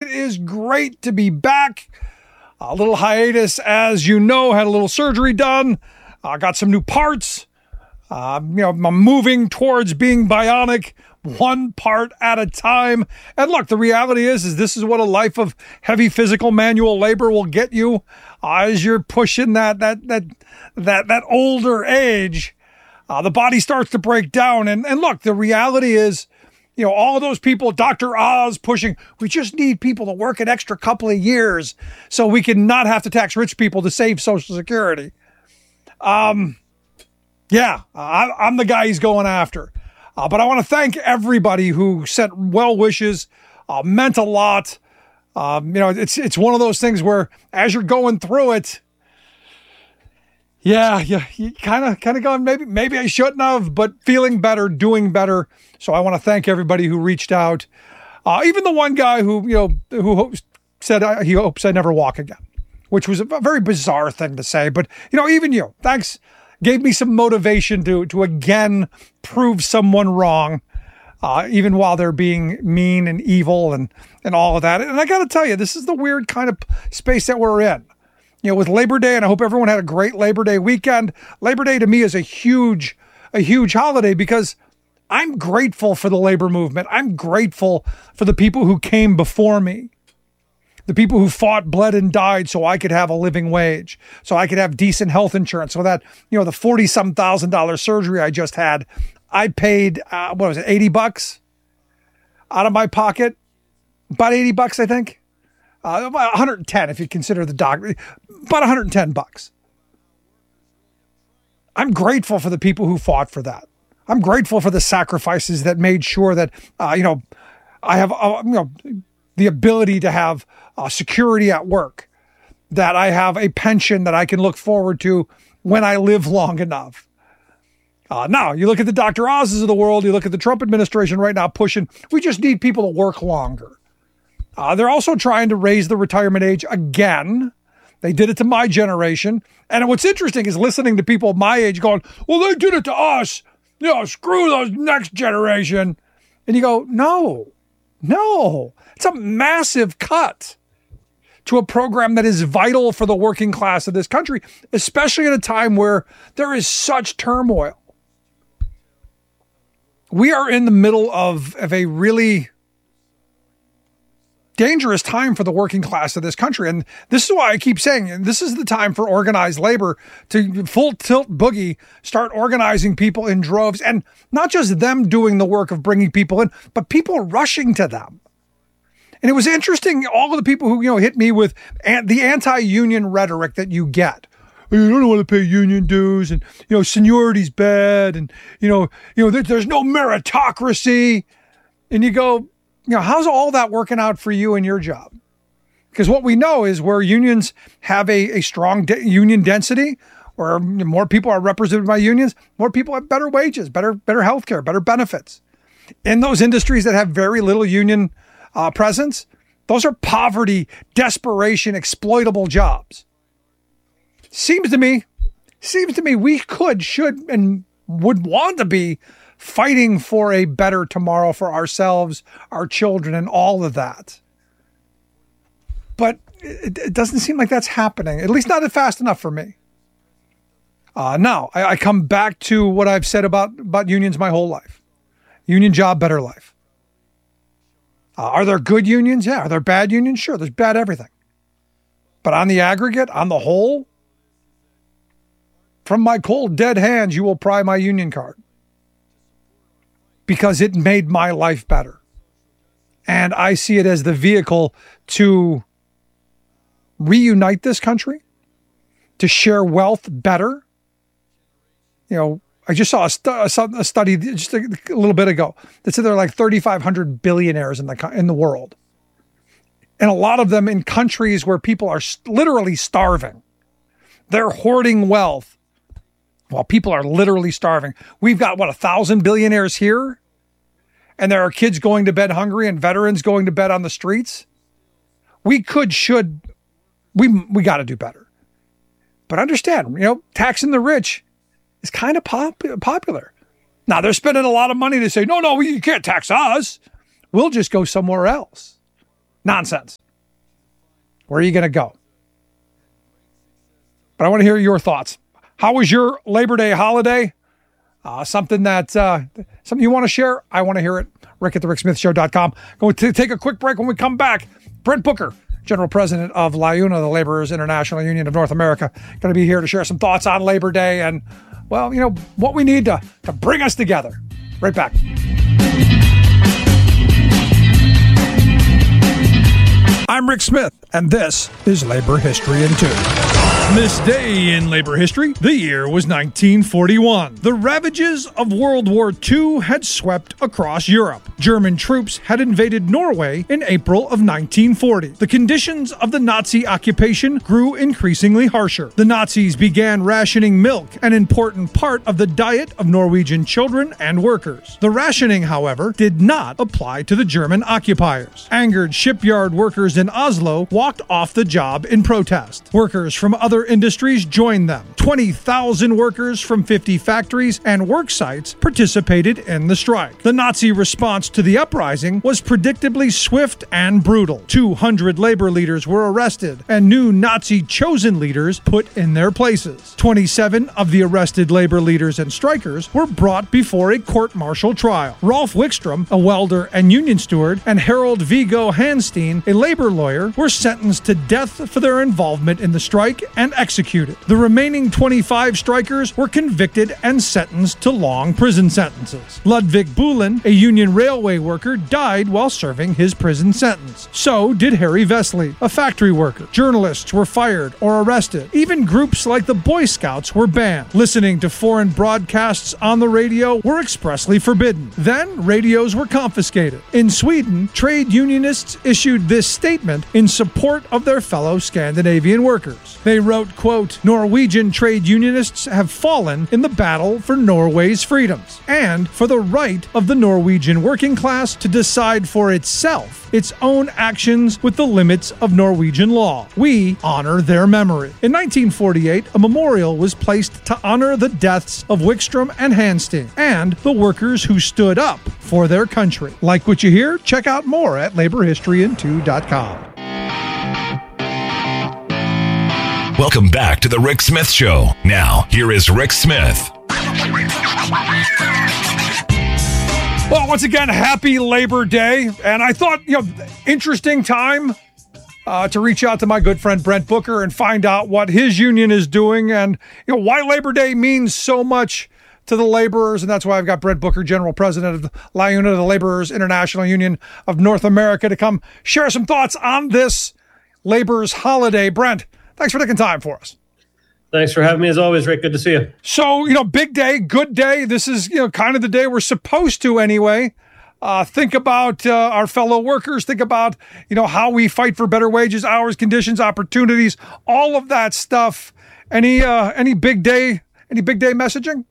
is great to be back. A little hiatus, as you know, had a little surgery done. Got some new parts. I'm moving towards being bionic, one part at a time. And look, the reality is this is what a life of heavy physical manual labor will get you as you're pushing that older age. The body starts to break down. And look, the reality is, all of those people, Dr. Oz pushing, we just need people to work an extra couple of years so we can not have to tax rich people to save Social Security. I'm the guy he's going after. But I want to thank everybody who sent well wishes, meant a lot. It's one of those things where as you're going through it, you kind of going, maybe I shouldn't have, but feeling better, doing better. So I want to thank everybody who reached out. Even the one guy who said he hopes I never walk again, which was a very bizarre thing to say. But, even you, thanks, gave me some motivation to again prove someone wrong, even while they're being mean and evil and all of that. And I got to tell you, this is the weird kind of space that we're in. With Labor Day, and I hope everyone had a great Labor Day weekend. Labor Day to me is a huge holiday because I'm grateful for the labor movement. I'm grateful for the people who came before me, the people who fought, bled, and died so I could have a living wage, so I could have decent health insurance, so that, the $40-some thousand surgery I just had, I paid, $80 out of my pocket? About $80, I think. About 110 if you consider the doctor, about $110. I'm grateful for the people who fought for that. I'm grateful for the sacrifices that made sure that, I have, the ability to have security at work, that I have a pension that I can look forward to when I live long enough. Now, you look at the Dr. Oz's of the world, you look at the Trump administration right now pushing, we just need people to work longer. They're also trying to raise the retirement age again. They did it to my generation. And what's interesting is listening to people my age going, well, they did it to us. Screw those next generation. And you go, no. It's a massive cut to a program that is vital for the working class of this country, especially at a time where there is such turmoil. We are in the middle of a really dangerous time for the working class of this country. And this is why I keep saying this is the time for organized labor to full tilt boogie, start organizing people in droves, and not just them doing the work of bringing people in, but people rushing to them. And it was interesting, all of the people who, hit me with the anti-union rhetoric that you get. You don't want to pay union dues, and, seniority's bad, and, there's no meritocracy. And you go, how's all that working out for you and your job? Because what we know is where unions have a strong union density, where more people are represented by unions, more people have better wages, better healthcare, better benefits. In those industries that have very little union presence, those are poverty, desperation, exploitable jobs. Seems to me we could, should, and would want to be fighting for a better tomorrow for ourselves, our children, and all of that. But it doesn't seem like that's happening, at least not fast enough for me. Now, I come back to what I've said about unions my whole life. Union job, better life. Are there good unions? Yeah. Are there bad unions? Sure, there's bad everything. But on the aggregate, on the whole, from my cold, dead hands, you will pry my union card. Because it made my life better. And I see it as the vehicle to reunite this country, to share wealth better. I just saw a study just a little bit ago that said there are like 3,500 billionaires in the world. And a lot of them in countries where people are literally starving. They're hoarding wealth while people are literally starving. We've got, 1,000 billionaires here? And there are kids going to bed hungry and veterans going to bed on the streets? We got to do better. But understand, taxing the rich is kind of popular. Now, they're spending a lot of money to say, no, you can't tax us. We'll just go somewhere else. Nonsense. Where are you going to go? But I want to hear your thoughts. How was your Labor Day holiday? Something you want to share? I want to hear it. Rick at thericksmithshow.com. Going to take a quick break. When we come back, Brent Booker, General President of LIUNA, the Laborers International Union of North America, going to be here to share some thoughts on Labor Day and, well, what we need to bring us together. Right back. I'm Rick Smith, and this is Labor History in 2. This day in labor history, the year was 1941. The ravages of World War II had swept across Europe. German troops had invaded Norway in April of 1940. The conditions of the Nazi occupation grew increasingly harsher. The Nazis began rationing milk, an important part of the diet of Norwegian children and workers. The rationing, however, did not apply to the German occupiers. Angered shipyard workers in Oslo walked off the job in protest. Workers from other industries joined them. 20,000 workers from 50 factories and work sites participated in the strike. The Nazi response to the uprising was predictably swift and brutal. 200 labor leaders were arrested and new Nazi chosen leaders put in their places. 27 of the arrested labor leaders and strikers were brought before a court-martial trial. Rolf Wickstrom, a welder and union steward, and Harold Viggo Hanstein, a labor lawyer, were sentenced to death for their involvement in the strike and executed. The remaining 25 strikers were convicted and sentenced to long prison sentences. Ludwig Bulin, a union railway worker, died while serving his prison sentence. So did Harry Vesely, a factory worker. Journalists were fired or arrested. Even groups like the Boy Scouts were banned. Listening to foreign broadcasts on the radio were expressly forbidden. Then radios were confiscated. In Sweden, trade unionists issued this statement in support of their fellow Scandinavian workers. They wrote, quote, "Norwegian trade unionists have fallen in the battle for Norway's freedoms and for the right of the Norwegian working class to decide for itself its own actions with the limits of Norwegian law. We honor their memory." In 1948, a memorial was placed to honor the deaths of Wickstrom and Hanstein and the workers who stood up for their country. Like what you hear? Check out more at laborhistoryin2.com. Welcome back to The Rick Smith Show. Now, here is Rick Smith. Well, once again, happy Labor Day. And I thought, interesting time to reach out to my good friend Brent Booker and find out what his union is doing and why Labor Day means so much to the laborers. And that's why I've got Brent Booker, General President of LIUNA, the Laborers International Union of North America, to come share some thoughts on this laborers holiday. Brent, thanks for taking time for us. Thanks for having me as always, Rick. Good to see you. So, big day, good day. This is, kind of the day we're supposed to anyway. Think about our fellow workers. Think about, how we fight for better wages, hours, conditions, opportunities, all of that stuff. Any big day messaging?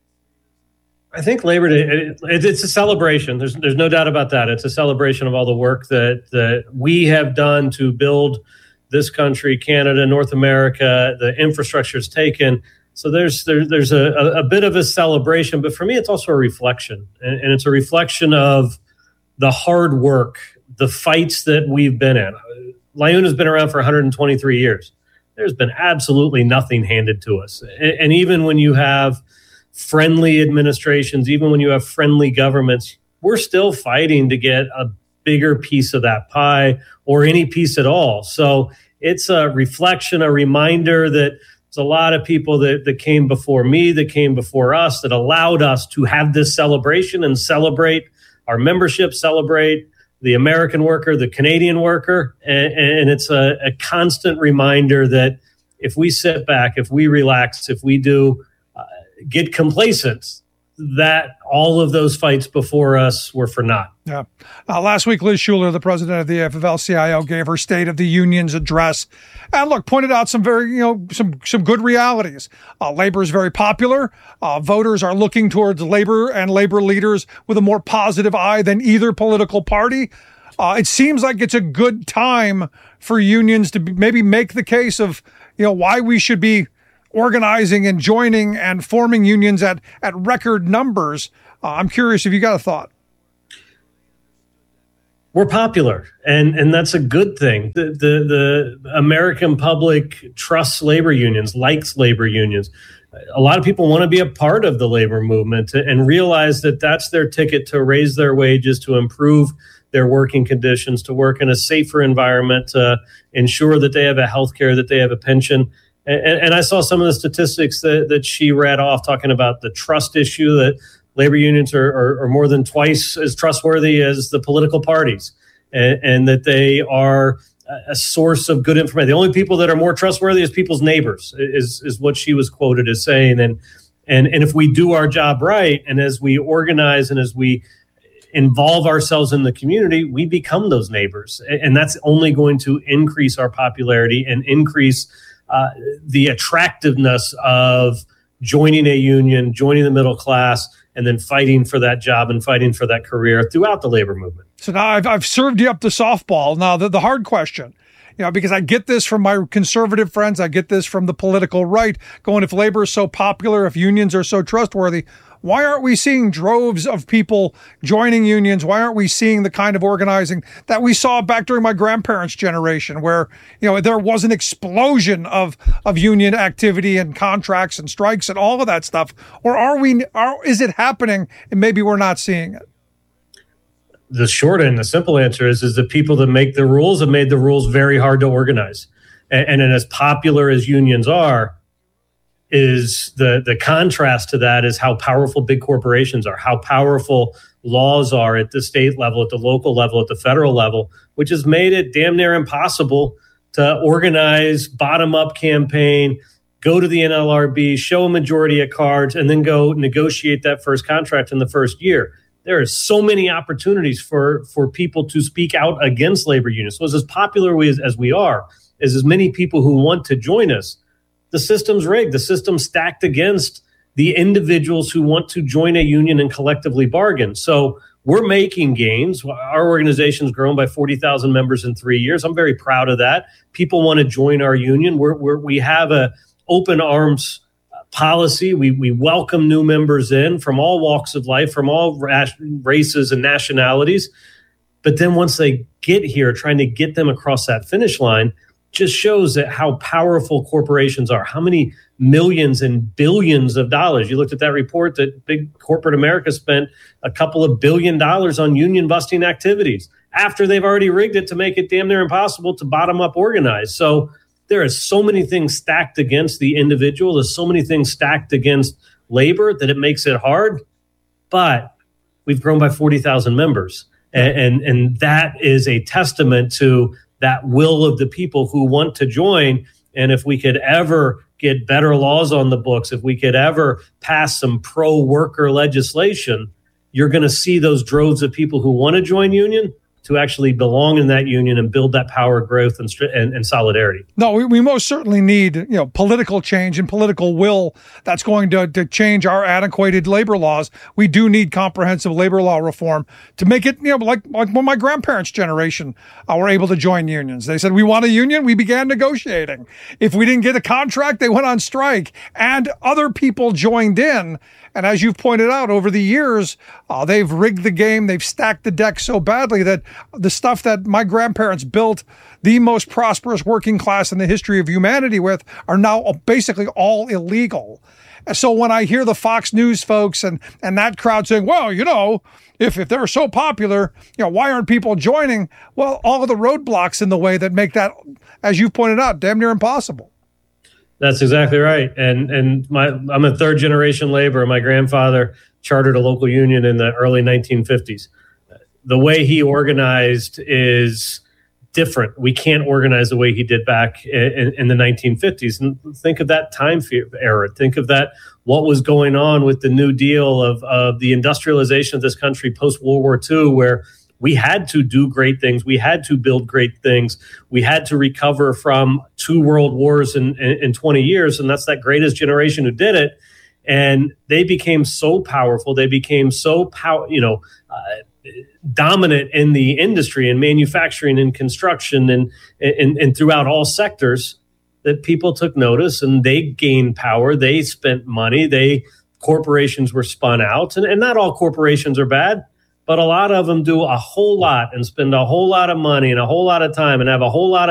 I think Labor Day, it's a celebration. There's no doubt about that. It's a celebration of all the work that we have done to build this country, Canada, North America, the infrastructure is taken. So there's a bit of a celebration, but for me, it's also a reflection. And it's a reflection of the hard work, the fights that we've been in. LIUNA has been around for 123 years. There's been absolutely nothing handed to us. And even when you have friendly administrations, even when you have friendly governments, we're still fighting to get a bigger piece of that pie or any piece at all. So it's a reflection, a reminder that there's a lot of people that came before me, that came before us, that allowed us to have this celebration and celebrate our membership, celebrate the American worker, the Canadian worker. And it's a constant reminder that if we sit back, if we relax, if we do get complacent, that all of those fights before us were for naught. Yeah. Last week, Liz Schuler, the president of the AFL-CIO, gave her State of the Union's address and pointed out some very, some good realities. Labor is very popular. Voters are looking towards labor and labor leaders with a more positive eye than either political party. It seems like it's a good time for unions to maybe make the case of, why we should be organizing and joining and forming unions at record numbers. I'm curious if you got a thought. we're popular, and that's a good thing. The American public trusts labor unions, likes labor unions. A lot of people want to be a part of the labor movement and realize that that's their ticket to raise their wages, to improve their working conditions, to work in a safer environment, to ensure that they have a health care, that they have a pension. And I saw some of the statistics that she read off talking about the trust issue, that labor unions are more than twice as trustworthy as the political parties, and that they are a source of good information. The only people that are more trustworthy is people's neighbors, is what she was quoted as saying. And if we do our job right, and as we organize and as we involve ourselves in the community, we become those neighbors. And that's only going to increase our popularity and increase the attractiveness of joining a union, joining the middle class, and then fighting for that job and fighting for that career throughout the labor movement. So now I've served you up the softball. Now the hard question, because I get this from my conservative friends, I get this from the political right, going, if labor is so popular, if unions are so trustworthy, why aren't we seeing droves of people joining unions? Why aren't we seeing the kind of organizing that we saw back during my grandparents' generation, where there was an explosion of union activity and contracts and strikes and all of that stuff? Or is it happening and maybe we're not seeing it? The short and the simple answer is the people that make the rules have made the rules very hard to organize. And as popular as unions are, is the contrast to that is how powerful big corporations are, how powerful laws are at the state level, at the local level, at the federal level, which has made it damn near impossible to organize bottom-up campaign, go to the NLRB, show a majority of cards, and then go negotiate that first contract in the first year. There are so many opportunities for people to speak out against labor unions. So as popular as we are, as many people who want to join us, the system's rigged. The system's stacked against the individuals who want to join a union and collectively bargain. So we're making gains. Our organization's grown by 40,000 members in 3 years. I'm very proud of that. People want to join our union. We have a open arms policy. We welcome new members in from all walks of life, from all races and nationalities. But then once they get here, trying to get them across that finish line just shows that how powerful corporations are, how many millions and billions of dollars. You looked at that report that big corporate America spent a couple of $1 billion on union busting activities after they've already rigged it to make it damn near impossible to bottom up organize. So there are so many things stacked against the individual. There's so many things stacked against labor that it makes it hard. But we've grown by 40,000 members. And that is a testament to that will of the people who want to join. And if we could ever get better laws on the books, if we could ever pass some pro-worker legislation, you're going to see those droves of people who want to join union to actually belong in that union and build that power, growth, and solidarity. No, we most certainly need political change and political will that's going to change our antiquated labor laws. We do need comprehensive labor law reform to make it like when my grandparents' generation were able to join unions. They said, we want a union. We began negotiating. If we didn't get a contract, they went on strike, and other people joined in. And as you've pointed out, over the years, they've rigged the game. They've stacked the deck so badly that the stuff that my grandparents built the most prosperous working class in the history of humanity with are now basically all illegal. And so when I hear the Fox News folks and that crowd saying, well, if they're so popular, why aren't people joining? Well, all of the roadblocks in the way that make that, as you pointed out, damn near impossible. That's exactly right. And I'm a third generation laborer. My grandfather chartered a local union in the early 1950s. The way he organized is different. We can't organize the way he did back in the 1950s. And think of that time era. Think of that, what was going on with the New Deal of the industrialization of this country post-World War II, where we had to do great things. We had to build great things. We had to recover from 2 world wars in 20 years. And that's that greatest generation who did it. And they became so powerful. They became so dominant in the industry and manufacturing and construction and throughout all sectors that people took notice and they gained power. They spent money. Corporations were spun out. And not all corporations are bad. but a lot of them do a whole lot and spend a whole lot of money and a whole lot of time and have a whole lot of